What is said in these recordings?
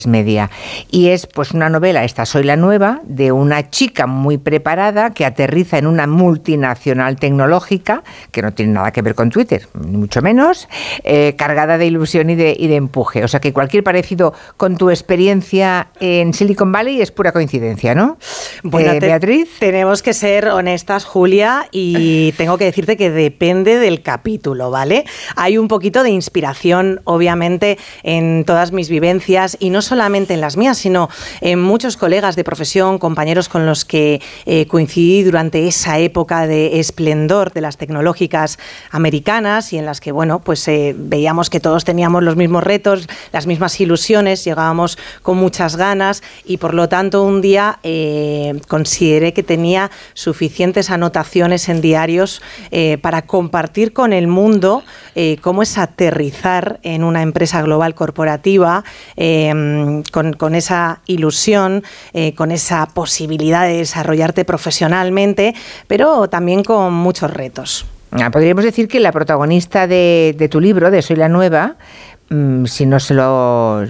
Media. Y es pues una novela, esta Soy la Nueva, de una chica muy preparada que aterriza en una multinacional tecnológica, que no tiene nada que ver con Twitter, ni mucho menos, cargada de ilusión y de empuje. O sea que cualquier parecido con tu experiencia en Silicon Valley es pura coincidencia, ¿no? Bueno, Beatriz. Tenemos que ser honestas, Julia, y tengo que decirte que depende del capítulo, ¿vale? Hay un poquito de inspiración, obviamente, en todas mis vivencias, y no solamente en las mías, sino en muchos colegas de profesión, compañeros con los que coincidí durante esa época de esplendor de las tecnológicas americanas y en las que, bueno, pues veíamos que todos teníamos los mismos retos, las mismas ilusiones, llegábamos con muchas ganas y, por lo tanto, un día consideré que tenía suficientes anotaciones en diarios para compartir con el mundo cómo es aterrizar en una empresa global corporativa, con esa ilusión, con esa posibilidad de desarrollarte profesionalmente, pero también con muchos retos. Podríamos decir que la protagonista de tu libro, de Soy la Nueva, si no se lo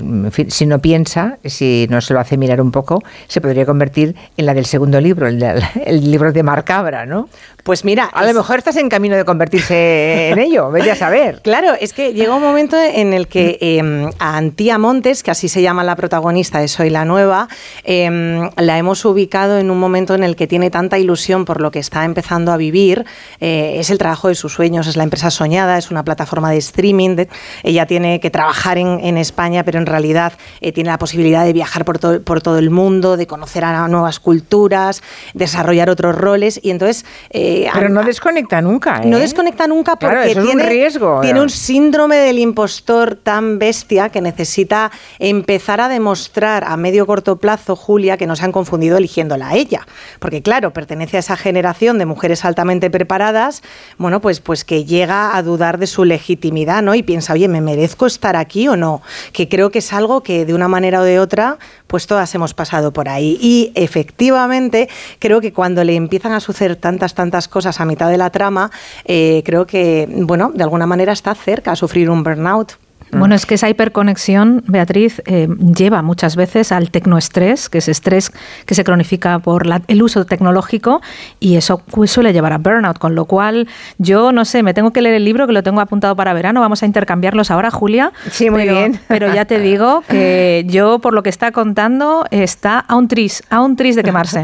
hace mirar un poco, se podría convertir en la del segundo libro, el libro de Marcabra, ¿no? Pues mira, a lo mejor estás en camino de convertirse en ello, vete a saber. Claro, es que llega un momento en el que a Antía Montes, que así se llama la protagonista de Soy la Nueva, la hemos ubicado en un momento en el que tiene tanta ilusión por lo que está empezando a vivir. Es el trabajo de sus sueños, es la empresa soñada, es una plataforma de streaming. Ella tiene que trabajar en España, pero en realidad tiene la posibilidad de viajar por todo el mundo, de conocer a nuevas culturas, desarrollar otros roles, y entonces... pero no desconecta nunca, ¿eh? No desconecta nunca porque claro, eso tiene, es un riesgo, tiene un síndrome del impostor tan bestia que necesita empezar a demostrar a medio corto plazo, Julia, que no se han confundido eligiéndola a ella. Porque claro, pertenece a esa generación de mujeres altamente preparadas, bueno, pues que llega a dudar de su legitimidad, ¿no? Y piensa, oye, ¿me merezco estar aquí o no? Que creo que es algo que de una manera o de otra, pues todas hemos pasado por ahí. Y efectivamente, creo que cuando le empiezan a suceder tantas cosas a mitad de la trama, creo que, bueno, de alguna manera está cerca a sufrir un burnout. Bueno, es que esa hiperconexión, Beatriz, lleva muchas veces al tecnoestrés, que es estrés que se cronifica por el uso tecnológico, y eso suele llevar a burnout, con lo cual yo, no sé, me tengo que leer el libro, que lo tengo apuntado para verano, vamos a intercambiarlos ahora, Julia. Sí, muy bien. Pero ya te digo que yo, por lo que está contando, está a un tris de quemarse.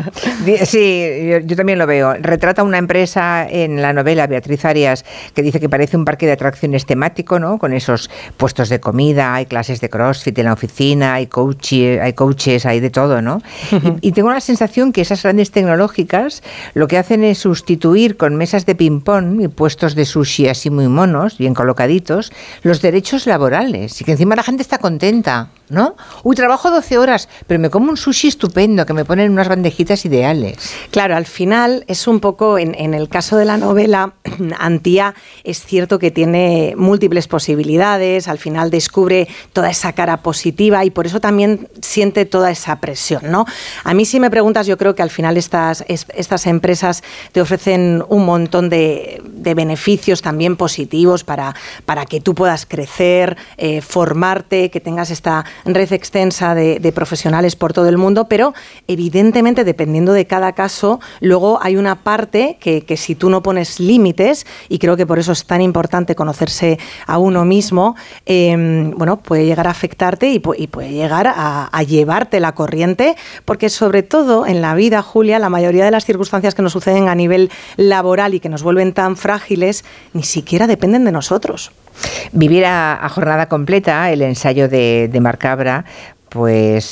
Sí, yo también lo veo. Retrata una empresa en la novela, Beatriz Arias, que dice que parece un parque de atracciones temático, ¿no? Con esos puestos de comida, hay clases de CrossFit en la oficina, hay coaches, hay de todo, ¿no? Y tengo la sensación que esas grandes tecnológicas lo que hacen es sustituir con mesas de ping-pong y puestos de sushi así muy monos, bien colocaditos, los derechos laborales, y que encima la gente está contenta, ¿no? Uy, trabajo 12 horas, pero me como un sushi estupendo que me ponen unas bandejitas ideales. Claro, al final es un poco, en el caso de la novela, Antía es cierto que tiene múltiples posibilidades, al final descubre toda esa cara positiva y por eso también siente toda esa presión, ¿no? A mí, si me preguntas, yo creo que al final estas empresas te ofrecen un montón de beneficios también positivos para que tú puedas crecer, formarte, que tengas esta red extensa de profesionales por todo el mundo, pero evidentemente, dependiendo de cada caso, luego hay una parte que si tú no pones límites, y creo que por eso es tan importante conocerse a uno mismo, bueno, puede llegar a afectarte y puede llegar a llevarte la corriente, porque sobre todo en la vida, Julia, la mayoría de las circunstancias que nos suceden a nivel laboral y que nos vuelven tan frágiles, ni siquiera dependen de nosotros. Vivir a jornada completa, el ensayo de Marcabra, pues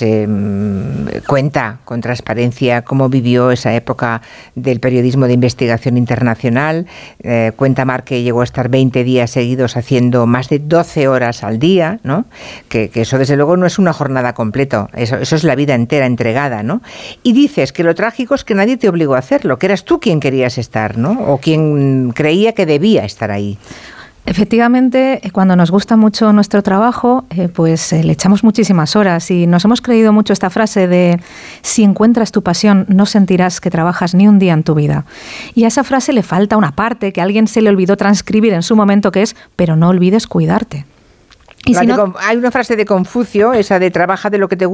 cuenta con transparencia cómo vivió esa época del periodismo de investigación internacional. Cuenta Mar que llegó a estar 20 días seguidos haciendo más de 12 horas al día, ¿no? Que eso desde luego no es una jornada completa, eso es la vida entera entregada, ¿no? Y dices que lo trágico es que nadie te obligó a hacerlo, que eras tú quien querías estar, ¿no? O quien creía que debía estar ahí. Efectivamente, cuando nos gusta mucho nuestro trabajo, pues le echamos muchísimas horas y nos hemos creído mucho esta frase de si encuentras tu pasión, no sentirás que trabajas ni un día en tu vida. Y a esa frase le falta una parte que a alguien se le olvidó transcribir en su momento, que es, pero no olvides cuidarte. Hay una frase de Confucio, esa de trabaja de lo que te